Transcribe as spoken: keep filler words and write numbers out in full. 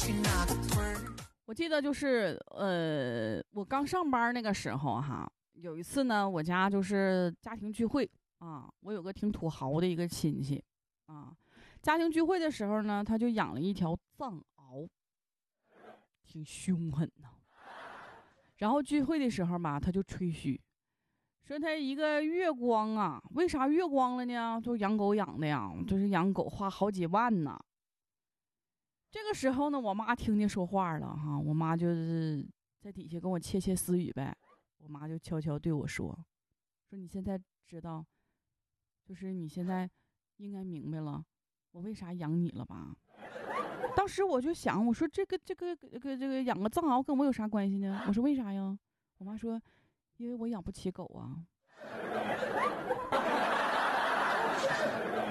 我记得就是呃，我刚上班那个时候哈，有一次呢，我家就是家庭聚会啊，我有个挺土豪的一个亲戚啊，家庭聚会的时候呢，他就养了一条藏獒，挺凶狠的。然后聚会的时候吧，他就吹嘘，说他一个月光啊，为啥月光了呢？就养狗养的呀，就是养狗花好几万呢。这个时候呢，我妈听见说话了哈，我妈就是在底下跟我窃窃私语呗。我妈就悄悄对我说：“说你现在知道，就是你现在应该明白了，我为啥养你了吧？”当时我就想，我说这个这个这个这个养个藏獒跟我有啥关系呢？我说为啥呀？我妈说，因为我养不起狗啊。